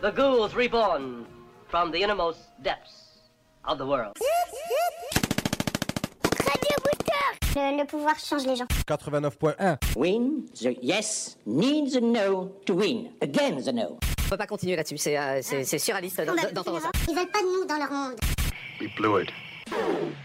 The ghouls reborn from the innermost depths of the world. Le pouvoir change les gens. 89.1. Win, the yes needs the no to win. Again the no. On peut pas continuer là-dessus, c'est surréaliste d'entendre ça. Ils veulent pas de nous dans leur monde. We blew it.